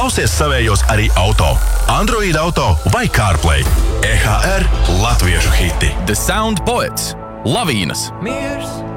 Klausies savējos arī auto. Android Auto vai CarPlay. EHR latviešu hiti. The Sound Poets. Lavīnas. Miers